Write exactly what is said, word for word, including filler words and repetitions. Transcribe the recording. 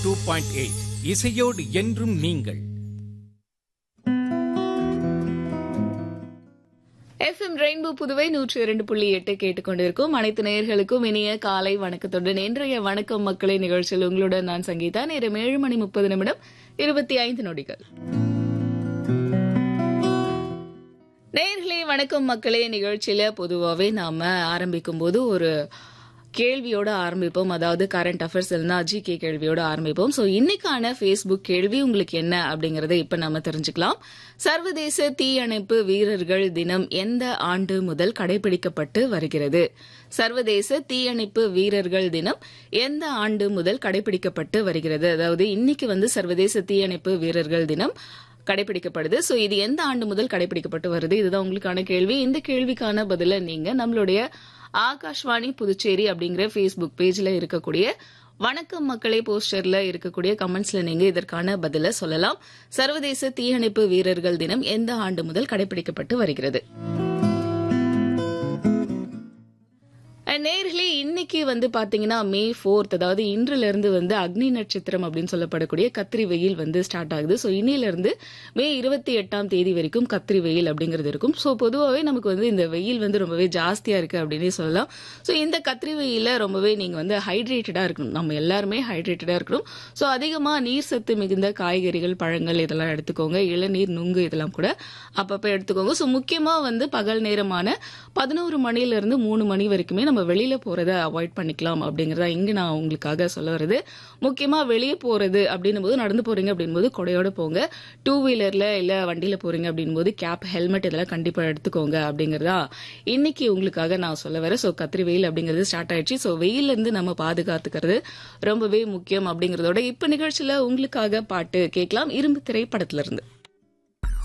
Two point eight இசையோடு என்றும் நீங்கள். எஃப்எம் ரெயின்போ புதுவை நூற்றி இரண்டு புள்ளி எட்டு கேட்டுக்கொண்டிருக்கும் அனைத்து நேயர்களுக்கும் இனிய காலை வணக்கத்துடன் இன்றைய வணக்கம் மக்களே நிகழ்ச்சியில் உங்களுடன் நான் சங்கீதா. நேரம் ஏழு மணி முப்பது நிமிடம் இருபத்தி ஐந்து நொடிகள். நேயர்களே வணக்கம் மக்களே நிகழ்ச்சியில பொதுவாகவே நாம ஆரம்பிக்கும் போது ஒரு கேள்வியோட ஆரம்பிப்போம். அதாவது கரண்ட் அஃபேர்ஸ் இல்லைன்னா ஜிகே கேள்வியோட ஆரம்பிப்போம். ஸோ இன்னைக்கான ஃபேஸ்புக் கேள்வி உங்களுக்கு என்ன அப்படிங்கறத இப்ப நம்ம தெரிஞ்சுக்கலாம். சர்வதேச தீயணைப்பு வீரர்கள் தினம் எந்த ஆண்டு முதல் கடைபிடிக்கப்பட்டு வருகிறது? சர்வதேச தீயணைப்பு வீரர்கள் தினம் எந்த ஆண்டு முதல் கடைபிடிக்கப்பட்டு வருகிறது? அதாவது இன்னைக்கு வந்து சர்வதேச தீயணைப்பு வீரர்கள் தினம் கடைபிடிக்கப்படுது. சோ இது எந்த ஆண்டு முதல் கடைபிடிக்கப்பட்டு வருது? இதுதான் உங்களுக்கான கேள்வி. இந்த கேள்விக்கான பதில நீங்க நம்மளுடைய ஆகாஷ்வாணி புதுச்சேரி அப்படிங்கிற ஃபேஸ்புக் பேஜ்ல இருக்கக்கூடிய வணக்கம் மக்களே போஸ்டர்ல இருக்கக்கூடிய கமெண்ட்ஸ்ல நீங்க இதற்கான பதில சொல்லலாம். சர்வதேச தீயணைப்பு வீரர்கள் தினம் எந்த ஆண்டு முதல் கடைபிடிக்கப்பட்டு வருகிறது? நேர்களே இன்னைக்கு வந்து பாத்தீங்கன்னா மே போர்த், அதாவது இன்றுல இருந்து வந்து அக்னி நட்சத்திரம் அப்படின்னு சொல்லப்படக்கூடிய கத்திரி வெயில் வந்து ஸ்டார்ட் ஆகுது. ஸோ இன்னில இருந்து மே இருபத்தி எட்டாம் தேதி வரைக்கும் கத்திரி வெயில் அப்படிங்கிறது இருக்கும். ஸோ பொதுவாகவே நமக்கு வந்து இந்த வெயில் வந்து ரொம்பவே ஜாஸ்தியா இருக்கு அப்படின்னே சொல்லலாம். ஸோ இந்த கத்திரி வெயில ரொம்பவே நீங்க வந்து ஹைட்ரேட்டடா இருக்கணும். நம்ம எல்லாருமே ஹைட்ரேட்டடா இருக்கணும். ஸோ அதிகமா நீர் சத்து மிகுந்த காய்கறிகள், பழங்கள் இதெல்லாம் எடுத்துக்கோங்க. இளநீர், நுங்கு இதெல்லாம் கூட அப்பப்ப எடுத்துக்கோங்க. ஸோ முக்கியமா வந்து பகல் நேரமான பதினோரு மணில இருந்து மூணு மணி வரைக்குமே நம்ம வெளியில போறதை அவாய்ட் பண்ணிக்கலாம் அப்படிங்கறத இங்க நான் உங்களுக்காக சொல்ல வருது. முக்கியமா வெளியே போறது அப்படின்னும் போது, நடந்து போறீங்க அப்படின் போது கொடையோட போங்க. டூ வீலர்ல இல்ல வண்டியில போறீங்க அப்படின் போது கேப், ஹெல்மெட் இதெல்லாம் கண்டிப்பா எடுத்துக்கோங்க அப்படிங்கறதா இன்னைக்கு உங்களுக்காக நான் சொல்ல வரேன். சோ கத்திரி வெயில் அப்படிங்கிறது ஸ்டார்ட் ஆயிடுச்சு. சோ வெயில இருந்து நம்ம பாதுகாத்துக்கிறது ரொம்பவே முக்கியம் அப்படிங்கறதோட இப்ப நிகழ்ச்சியில உங்களுக்காக பாட்டு கேட்கலாம். இரும்பு திரைப்படத்துல இருந்து.